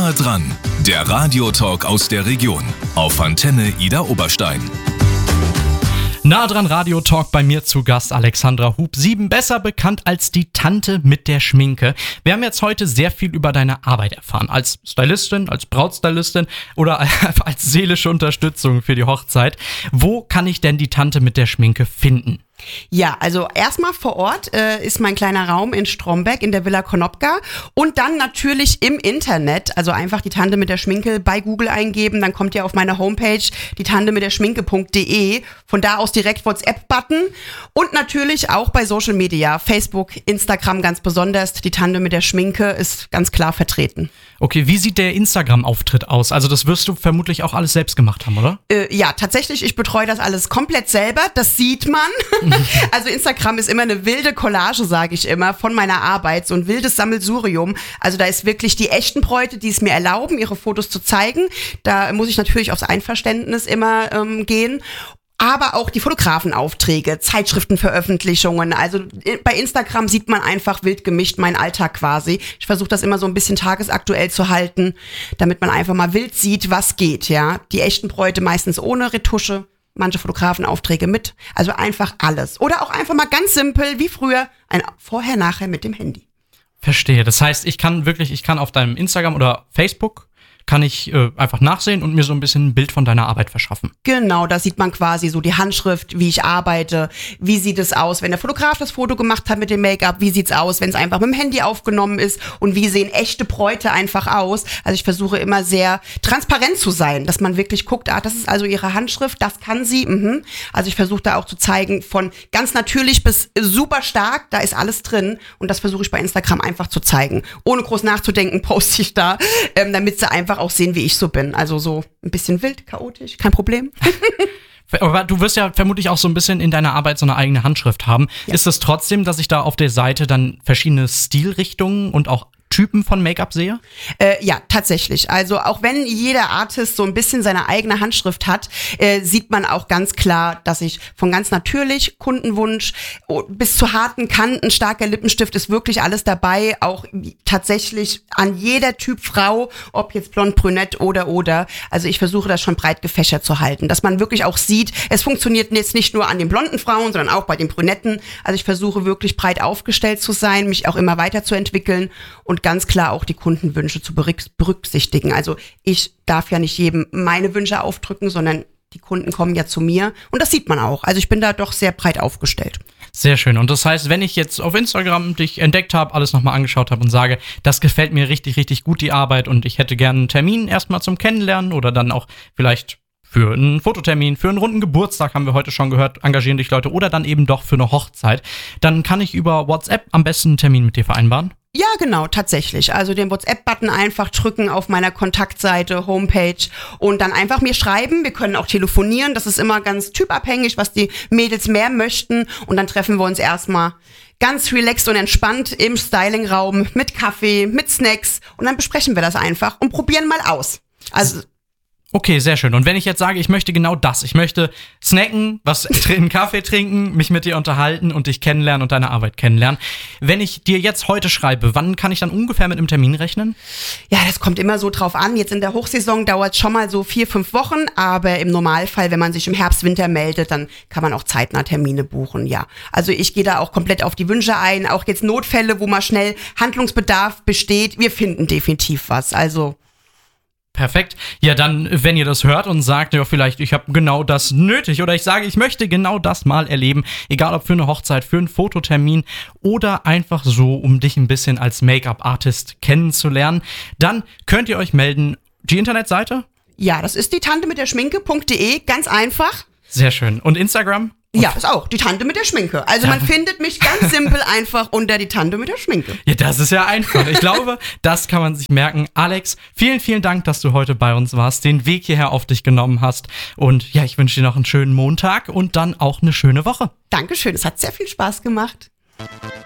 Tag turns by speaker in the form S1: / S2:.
S1: Nahe dran, der Radiotalk aus der Region auf Antenne Idar Oberstein.
S2: Nahe dran Radiotalk, bei mir zu Gast Alexandra Hub-Sieben, besser bekannt als die Tante mit der Schminke. Wir haben jetzt heute sehr viel über deine Arbeit erfahren, als Stylistin, als Brautstylistin oder als seelische Unterstützung für die Hochzeit. Wo kann ich denn die Tante mit der Schminke finden?
S3: Ja, also erstmal vor Ort ist mein kleiner Raum in Stromberg in der Villa Konopka und dann natürlich im Internet, also einfach die Tante mit der Schminke bei Google eingeben, dann kommt ihr auf meine Homepage, die Tante mit der Schminke.de, von da aus direkt WhatsApp-Button und natürlich auch bei Social Media, Facebook, Instagram ganz besonders, die Tante mit der Schminke ist ganz klar vertreten.
S2: Okay, wie sieht der Instagram-Auftritt aus? Also das wirst du vermutlich auch alles selbst gemacht haben, oder?
S3: Ja, tatsächlich, ich betreue das alles komplett selber, das sieht man. Also Instagram ist immer eine wilde Collage, sage ich immer, von meiner Arbeit, so ein wildes Sammelsurium. Also da ist wirklich die echten Bräute, die es mir erlauben, ihre Fotos zu zeigen. Da muss ich natürlich aufs Einverständnis immer gehen. Aber auch die Fotografenaufträge, Zeitschriftenveröffentlichungen. Also bei Instagram sieht man einfach wild gemischt meinen Alltag quasi. Ich versuche das immer so ein bisschen tagesaktuell zu halten, damit man einfach mal wild sieht, was geht. Ja, die echten Bräute meistens ohne Retusche. Manche Fotografenaufträge mit, also einfach alles. Oder auch einfach mal ganz simpel, wie früher, ein Vorher-Nachher mit dem Handy.
S2: Verstehe, das heißt, ich kann auf deinem Instagram oder Facebook kann ich einfach nachsehen und mir so ein bisschen ein Bild von deiner Arbeit verschaffen.
S3: Genau, da sieht man quasi so die Handschrift, wie ich arbeite, wie sieht es aus, wenn der Fotograf das Foto gemacht hat mit dem Make-up, wie sieht's aus, wenn es einfach mit dem Handy aufgenommen ist und wie sehen echte Bräute einfach aus. Also ich versuche immer sehr transparent zu sein, dass man wirklich guckt, das ist also ihre Handschrift, das kann sie. Also ich versuche da auch zu zeigen, von ganz natürlich bis super stark, da ist alles drin und das versuche ich bei Instagram einfach zu zeigen. Ohne groß nachzudenken, poste ich da, damit sie einfach auch sehen, wie ich so bin. Also so ein bisschen wild, chaotisch, kein Problem.
S2: Aber du wirst ja vermutlich auch so ein bisschen in deiner Arbeit so eine eigene Handschrift haben. Ja. Ist es trotzdem, dass ich da auf der Seite dann verschiedene Stilrichtungen und auch Typen von Make-up sehe?
S3: Ja, tatsächlich. Also auch wenn jeder Artist so ein bisschen seine eigene Handschrift hat, sieht man auch ganz klar, dass ich von ganz natürlich, Kundenwunsch, bis zu harten Kanten, starker Lippenstift ist wirklich alles dabei. Auch tatsächlich an jeder Typ Frau, ob jetzt blond, brünett oder. Also ich versuche das schon breit gefächert zu halten, dass man wirklich auch sieht, es funktioniert jetzt nicht nur an den blonden Frauen, sondern auch bei den brünetten. Also ich versuche wirklich breit aufgestellt zu sein, mich auch immer weiterzuentwickeln und ganz klar auch die Kundenwünsche zu berücksichtigen. Also ich darf ja nicht jedem meine Wünsche aufdrücken, sondern die Kunden kommen ja zu mir und das sieht man auch. Also ich bin da doch sehr breit aufgestellt.
S2: Sehr schön. Und das heißt, wenn ich jetzt auf Instagram dich entdeckt habe, alles nochmal angeschaut habe und sage, das gefällt mir richtig, richtig gut, die Arbeit und ich hätte gerne einen Termin erstmal zum Kennenlernen oder dann auch vielleicht für einen Fototermin, für einen runden Geburtstag, haben wir heute schon gehört, engagieren dich Leute oder dann eben doch für eine Hochzeit, dann kann ich über WhatsApp am besten einen Termin mit dir vereinbaren?
S3: Ja, genau, tatsächlich. Also den WhatsApp-Button einfach drücken auf meiner Kontaktseite, Homepage und dann einfach mir schreiben. Wir können auch telefonieren. Das ist immer ganz typabhängig, was die Mädels mehr möchten. Und dann treffen wir uns erstmal ganz relaxed und entspannt im Stylingraum mit Kaffee, mit Snacks und dann besprechen wir das einfach und probieren mal aus. Also
S2: okay, sehr schön. Und wenn ich jetzt sage, ich möchte genau das, ich möchte snacken, einen Kaffee trinken, mich mit dir unterhalten und dich kennenlernen und deine Arbeit kennenlernen. Wenn ich dir jetzt heute schreibe, wann kann ich dann ungefähr mit einem Termin rechnen?
S3: Ja, das kommt immer so drauf an. Jetzt in der Hochsaison dauert es schon mal so 4-5 Wochen, aber im Normalfall, wenn man sich im Herbst, Winter meldet, dann kann man auch zeitnah Termine buchen, ja. Also ich gehe da auch komplett auf die Wünsche ein, auch jetzt Notfälle, wo mal schnell Handlungsbedarf besteht. Wir finden definitiv was, also
S2: perfekt. Ja, dann, wenn ihr das hört und sagt, ja, vielleicht, ich habe genau das nötig oder ich sage, ich möchte genau das mal erleben, egal ob für eine Hochzeit, für einen Fototermin oder einfach so, um dich ein bisschen als Make-up-Artist kennenzulernen, dann könnt ihr euch melden. Die Internetseite?
S3: Ja, das ist die Tante mit der Schminke.de, ganz einfach.
S2: Sehr schön. Und Instagram?
S3: Ja, ist auch die Tante mit der Schminke. Also man findet mich ganz simpel einfach unter die Tante mit der Schminke.
S2: Ja, das ist ja einfach. Ich glaube, das kann man sich merken. Alex, vielen, vielen Dank, dass du heute bei uns warst, den Weg hierher auf dich genommen hast. Und ja, ich wünsche dir noch einen schönen Montag und dann auch eine schöne Woche.
S3: Dankeschön, es hat sehr viel Spaß gemacht.